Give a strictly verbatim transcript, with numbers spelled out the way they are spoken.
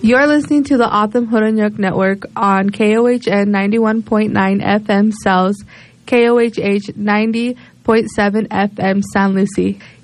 You're listening to the Otham Horonyuk Network on K O H N ninety-one point nine F M Cells, K O H H ninety point seven F M San Lucie.